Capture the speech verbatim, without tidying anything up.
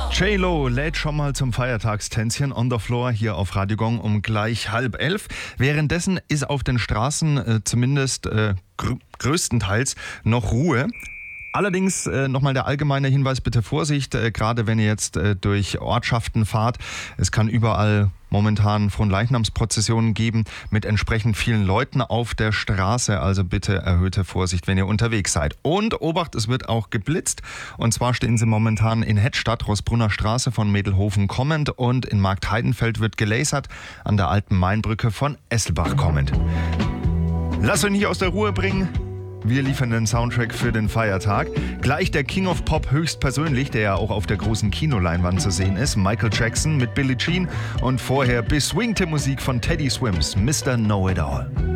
J-Lo lädt schon mal zum Feiertagstänzchen on the floor hier auf Radio Gong um gleich halb elf. Währenddessen ist auf den Straßen äh, zumindest äh, gr- größtenteils noch Ruhe. Allerdings äh, nochmal der allgemeine Hinweis, bitte Vorsicht, äh, gerade wenn ihr jetzt äh, durch Ortschaften fahrt. Es kann überall momentan Fronleichnamsprozessionen geben mit entsprechend vielen Leuten auf der Straße. Also bitte erhöhte Vorsicht, wenn ihr unterwegs seid. Und Obacht, es wird auch geblitzt. Und zwar stehen sie momentan in Hettstadt, Rossbrunner Straße von Medelhofen kommend, und in Marktheidenfeld wird gelasert an der alten Mainbrücke von Esselbach kommend. Lass euch nicht aus der Ruhe bringen. Wir liefern den Soundtrack für den Feiertag. Gleich der King of Pop höchstpersönlich, der ja auch auf der großen Kinoleinwand zu sehen ist. Michael Jackson mit Billie Jean und vorher beswingte Musik von Teddy Swims, Mister Know-It-All.